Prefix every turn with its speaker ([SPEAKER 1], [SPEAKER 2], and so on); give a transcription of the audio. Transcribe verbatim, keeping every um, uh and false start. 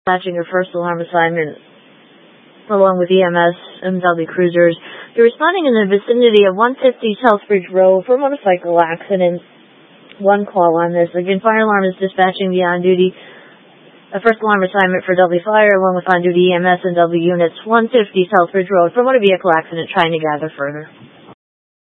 [SPEAKER 1] dispatching your first alarm assignment along with E M S and Dudley cruisers. You're responding in the vicinity of one fifty Southbridge Road for a motorcycle accident. One call on this. Again, fire alarm is dispatching the on-duty a first alarm assignment for Dudley Fire along with on-duty E M S and Dudley units one fifty Southbridge Road for a motor vehicle accident, trying to gather further.